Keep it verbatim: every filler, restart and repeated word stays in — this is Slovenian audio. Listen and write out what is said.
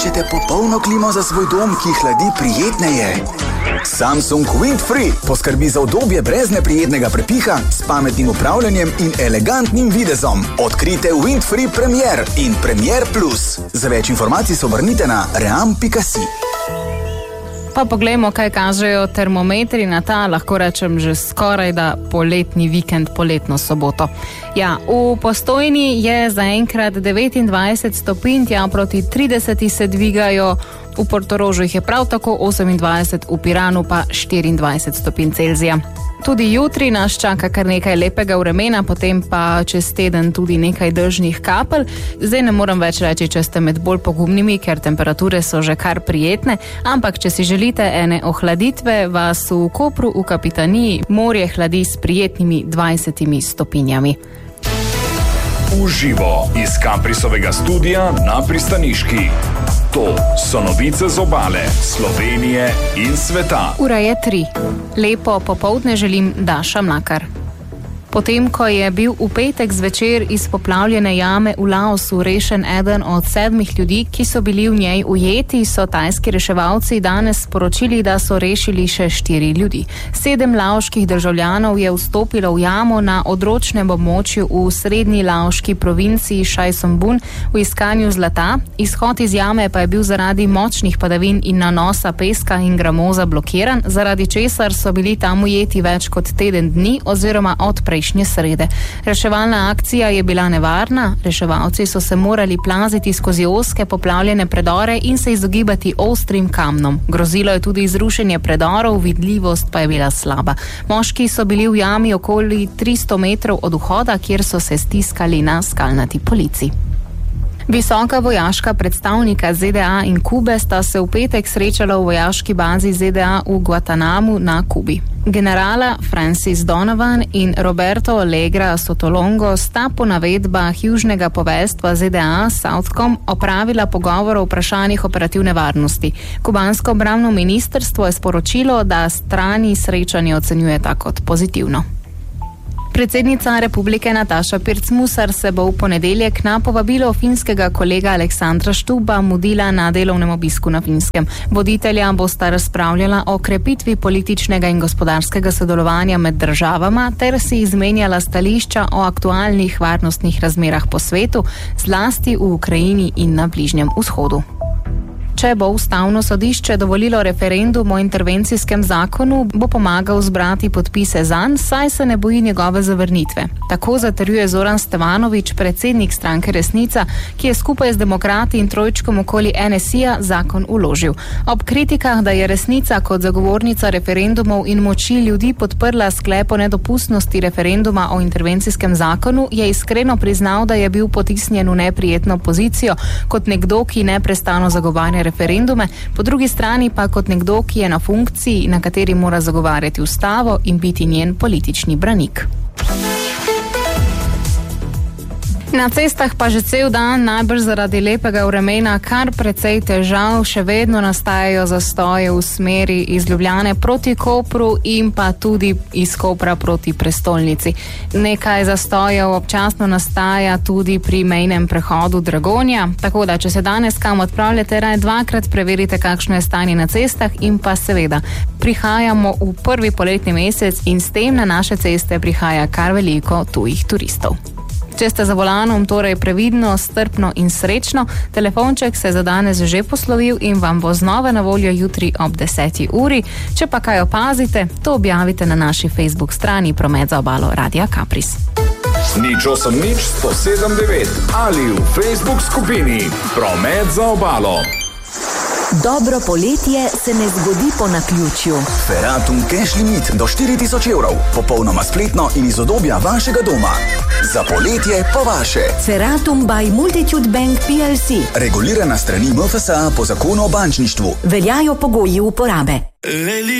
Iščete popolno klimo za svoj dom, ki hladi prijetneje? Samsung Windfree poskrbi za udobje brez neprijetnega prepiha, s pametnim upravljanjem in elegantnim videzom. Odkrite Windfree Premier in Premier Plus. Za več informacij se obrnite na ream pika si. Pa poglejmo, kaj kažejo termometri na ta, lahko rečem, že skoraj da poletni vikend, poletno soboto. Ja, v Postojni je zaenkrat devetindvajset stopinj, tja proti trideset se dvigajo, v Portorožu jih je prav tako osemindvajset, v Piranu pa štiriindvajset stopinj Celzija. Tudi jutri nas čaka kar nekaj lepega vremena, potem pa čez teden tudi nekaj dežnih kapelj. Zdaj ne moram več reči, če ste med bolj pogumnimi, ker temperature so že kar prijetne, ampak če si želite ene ohladitve, vas v Kopru v Kapitaniji morje hladi s prijetnimi dvajsetimi stopinjami. Uživo iz Kaprisovega studia na Pristaniški. To so novice z obale, Slovenije in sveta. Ura je tri. Lepo popoldne želim Daša Mlakar. Potem, ko je bil v petek zvečer iz poplavljene jame v Laosu rešen eden od sedmih ljudi, ki so bili v njej ujeti, so tajski reševalci danes sporočili, da so rešili še štiri ljudi. Sedem laoških državljanov je vstopilo v jamo na odročnem območju v srednji laoški provinciji Šajsombun v iskanju zlata. Izhod iz jame pa je bil zaradi močnih padavin in nanosa peska in gramoza blokiran, zaradi česar so bili tam ujeti več kot teden dni oziroma od prejšnje srede. Reševalna akcija je bila nevarna, reševalci so se morali plaziti skozi ozke poplavljene predore in se izogibati ostrim kamnom. Grozilo je tudi zrušenje predorov, vidljivost pa je bila slaba. Moški so bili v jami okoli tristo metrov od vhoda, kjer so se stiskali na skalnati polici. Visoka vojaška predstavnika Z D A in Kube sta se v petek srečala v vojaški bazi Z D A v Guantanamu na Kubi. Generala Francis Donovan in Roberto Legra Sotolongo sta po navedbah južnega poveljstva Z D A Southcom opravila pogovor o vprašanjih operativne varnosti. Kubansko obrambno ministrstvo je sporočilo, da strani srečanje ocenjujeta kot pozitivno. Predsednica republike Nataša Pirc-Musar se bo v ponedeljek na povabilo finskega kolega Aleksandra Štuba mudila na delovnem obisku na Finskem. Voditelja bosta razpravljala o krepitvi političnega in gospodarskega sodelovanja med državama ter si izmenjala stališča o aktualnih varnostnih razmerah po svetu, zlasti v Ukrajini in na Bližnjem vzhodu. Če bo ustavno sodišče dovolilo referendum o intervencijskem zakonu, bo pomagal zbrati podpise zanj, saj se ne boji njegove zavrnitve. Tako zatrjuje Zoran Stevanović, predsednik stranke Resnica, ki je skupaj z demokrati in trojčkom okoli N S I-ja zakon vložil. Ob kritikah, da je Resnica kot zagovornica referendumov in moči ljudi podprla sklep o nedopustnosti referenduma o intervencijskem zakonu, je iskreno priznal, da je bil potisnjen v neprijetno pozicijo kot nekdo, ki neprestano zagovarja referendume, po drugi strani pa kot nekdo, ki je na funkciji, na kateri mora zagovarjati ustavo in biti njen politični branik. Na cestah pa že cel dan, najbrž zaradi lepega vremena, kar precej težav, še vedno nastajajo zastoje v smeri iz Ljubljane proti Kopru in pa tudi iz Kopra proti prestolnici. Nekaj zastojev občasno nastaja tudi pri mejnem prehodu Dragonja, tako da če se danes kam odpravljate, raj dvakrat preverite, kakšno je stanje na cestah in pa seveda prihajamo v prvi poletni mesec in s tem na naše ceste prihaja kar veliko tujih turistov. Če ste za volanom, torej previdno, strpno in srečno, telefonček se za danes že poslovil in vam bo znova na voljo jutri ob deseti uri. Če pa kaj opazite, to objavite na naši Facebook strani Promet za obalo Radia Kapris. Nič osem nič sto sedem devet ali v Facebook skupini Promet za obalo. Dobro poletje se ne zgodi po naključju. Ferratum cash limit do štiri tisoč evrov, popolnoma spletno in iz udobja vašega doma. Za poletje po vaše. Ferratum by Multitude Bank P L C. Regulirana strani M F S A po zakonu o bančništvu. Veljajo pogoji uporabe.